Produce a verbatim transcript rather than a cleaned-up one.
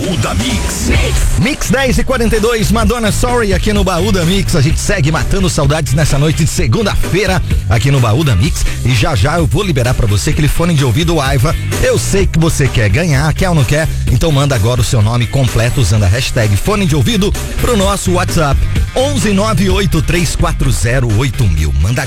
Baú da Mix. Mix dez e quarenta e dois, Madonna Sorry aqui no Baú da Mix. A gente segue matando saudades nessa noite de segunda-feira aqui no Baú da Mix. E já já eu vou liberar pra você aquele fone de ouvido Aiva. Eu sei que você quer ganhar, quer ou não quer? Então manda agora o seu nome completo usando a hashtag fone de ouvido pro nosso WhatsApp onze nove oito três quatro zero oito mil. Manda